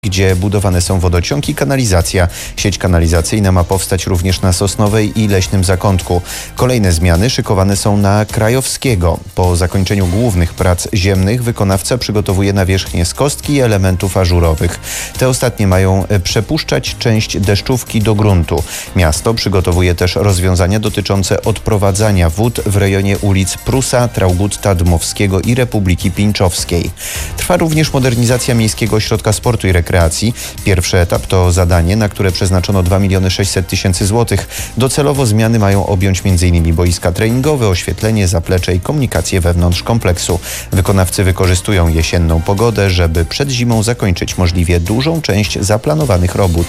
gdzie budowane są wodociąg i kanalizacja. Sieć kanalizacyjna ma powstać również na Sosnowej i Leśnym Zakątku. Kolejne zmiany szykowane są na Krajowskiego. Po zakończeniu głównych prac ziemnych wykonawca przygotowuje nawierzchnię z kostki i elementów ażurowych. Te ostatnie mają przepuszczać część deszczówki do gruntu. Miasto przygotowuje też rozwiązania dotyczące odprowadzania wód w rejonie ulic Prusa, Traugutta, Dmowskiego i Republiki Pińczowskiej. Trwa również modernizacja Miejskiego Ośrodka Sportu i Rekreacji. Pierwszy etap to zadanie, na które przeznaczono 2 600 000 złotych. Docelowo zmiany mają objąć m.in. boiska treningowe, oświetlenie, zaplecze i komunikację wewnątrz kompleksu. Wykonawcy wykorzystują jesienną pogodę, żeby przed zimą zakończyć możliwie dużą część zaplanowanych robót.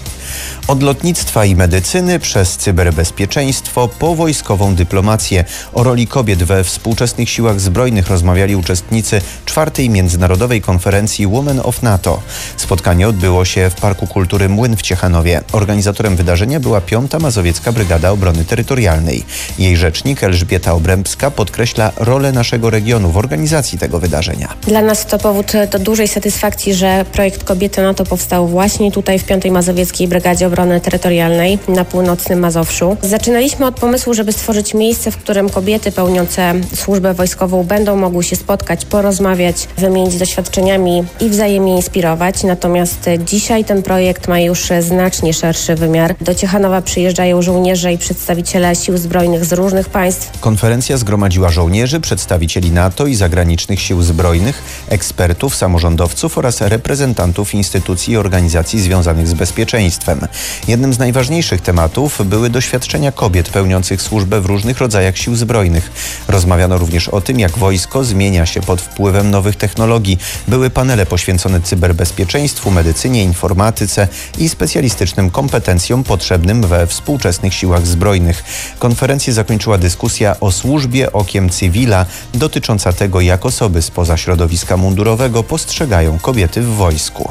Od lotnictwa i medycyny przez cyberbezpieczeństwo po wojskową dyplomację. O roli kobiet we współczesnych siłach zbrojnych rozmawiali uczestnicy 4. Międzynarodowej Konferencji Women of NATO. Spotkanie odbyło się w Parku Kultury Młyn w Ciechanowie. Organizatorem wydarzenia była 5. Mazowiecka Brygada Obrony Terytorialnej. Jej rzecznik Elżbieta Obrębska podkreśla rolę naszego regionu w organizacji tego wydarzenia. Dla nas to powód do dużej satysfakcji, że projekt Kobiety NATO powstał właśnie tutaj w 5. Mazowieckiej Brygadzie Obrony Terytorialnej na północnym Mazowszu. Zaczynaliśmy od pomysłu, żeby stworzyć miejsce, w którym kobiety pełniące służbę wojskową będą mogły się spotkać, porozmawiać, wymienić doświadczeniami i wzajemnie inspirować. Natomiast dzisiaj ten projekt ma już znacznie szerszy wymiar. Do Ciechanowa przyjeżdżają żołnierze i przedstawiciele sił zbrojnych z różnych państw. Konferencja zgromadziła żołnierzy, przedstawicieli NATO i zagranicznych sił zbrojnych, ekspertów, samorządowców oraz reprezentantów instytucji i organizacji związanych z bezpieczeństwem. Jednym z najważniejszych tematów były doświadczenia kobiet pełniących służbę w różnych rodzajach sił zbrojnych. Rozmawiano również o tym, jak wojsko zmienia się pod wpływem nowych technologii. Były panele poświęcone cyberbezpieczeństwu, medycynie, informatyce i specjalistycznym kompetencjom potrzebnym we współczesnych siłach zbrojnych. Konferencję zakończyła dyskusja o służbie okiem cywila dotycząca tego, jak osoby spoza środowiska mundurowego postrzegają kobiety w wojsku.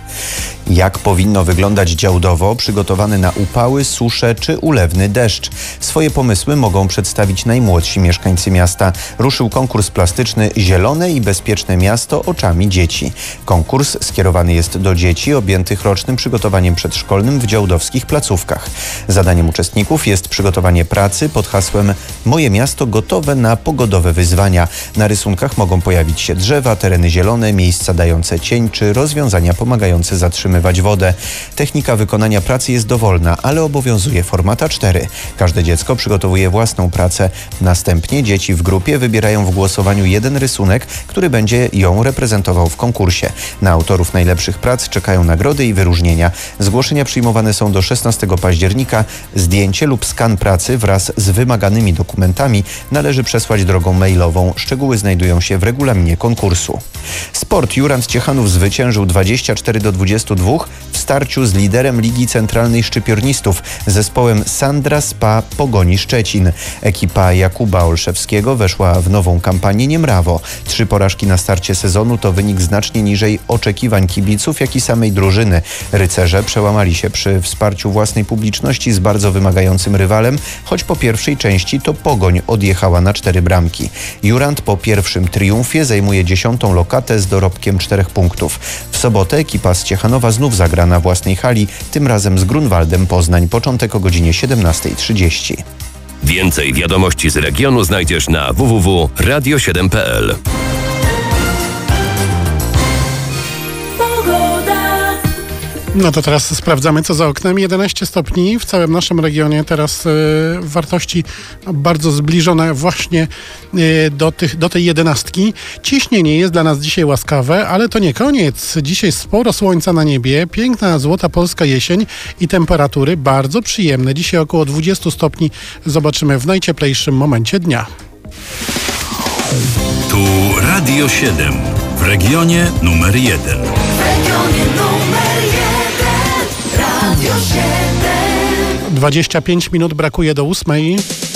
Jak powinno wyglądać działdowo przygotowany na upały, susze czy ulewny deszcz? Swoje pomysły mogą przedstawić najmłodsi mieszkańcy miasta. Ruszył konkurs plastyczny Zielone i bezpieczne miasto oczami dzieci. Konkurs skierowany jest do dzieci objętych rocznym przygotowaniem przedszkolnym w działdowskich placówkach. Zadaniem uczestników jest przygotowanie pracy pod hasłem Moje miasto gotowe na pogodowe wyzwania. Na rysunkach mogą pojawić się drzewa, tereny zielone, miejsca dające cień czy rozwiązania pomagające zatrzymywać wodę. Technika wykonania pracy jest dowolna, ale obowiązuje format A4. Każde dziecko przygotowuje własną pracę. Następnie dzieci w grupie wybierają w głosowaniu jeden rysunek, który będzie ją reprezentował w konkursie. Na autorów najlepszych prac czekają nagrody i wyróżnienia. Zgłoszenia przyjmowane są do 16 października. Zdjęcie lub skan pracy wraz z wymaganymi dokumentami należy przesłać drogą mailową. Szczegóły znajdują się w regulaminie konkursu. Sport. Jurand Ciechanów zwyciężył 24-22 w starciu z liderem Ligi Centralnej Szczypiornistów, zespołem Sandra Spa Pogoni Szczecin. Ekipa Jakuba Olszewskiego weszła w nową kampanię niemrawo. 3 porażki na starcie sezonu to wynik znacznie niżej oczekiwań kibiców, jak i samej drużyny. Rycerze przełamali się przy wsparciu własnej publiczności z bardzo wymagającym rywalem, choć po pierwszej części to Pogoń odjechała na 4 bramki. Jurand po pierwszym triumfie zajmuje 10. lokatę z dorobkiem 4 punktów. W sobotę ekipa z Ciechanowa znów zagra na własnej hali, tym razem z Grunwaldem Poznań. Początek o godzinie 17:30. Więcej wiadomości z regionu znajdziesz na www.radio7.pl. No to teraz sprawdzamy, co za oknem. 11 stopni w całym naszym regionie. Teraz wartości bardzo zbliżone właśnie do tej 11. Ciśnienie jest dla nas dzisiaj łaskawe, ale to nie koniec. Dzisiaj sporo słońca na niebie, piękna złota polska jesień i temperatury bardzo przyjemne. Dzisiaj około 20 stopni zobaczymy w najcieplejszym momencie dnia. Tu Radio 7 w regionie numer 1. Radio 7. 25 minut brakuje do 8.